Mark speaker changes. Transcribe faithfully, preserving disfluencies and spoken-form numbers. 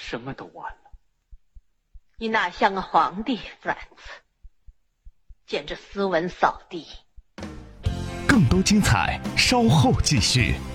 Speaker 1: 什么都完了。
Speaker 2: 你哪像个皇帝，弗兰茨，简直斯文扫地。
Speaker 3: 更多精彩，稍后继续。